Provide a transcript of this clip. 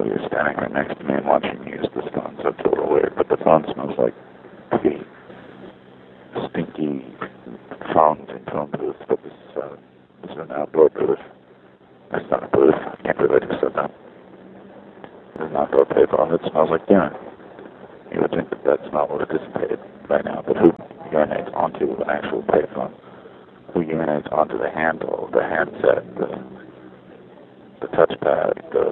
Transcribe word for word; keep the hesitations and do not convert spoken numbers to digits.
you're standing right next to me and watching me use this phone, so it's a little weird, but the phone smells like pretty stinky phones and phone booths, but this, uh, this is an outdoor booth. It's not a booth. I can't believe I just said that. There's an outdoor payphone that smells like urine. You would think that that smell would have dissipated by now, but who urinates onto an actual payphone? Who urinates onto the handle, the handset, the, the touchpad, the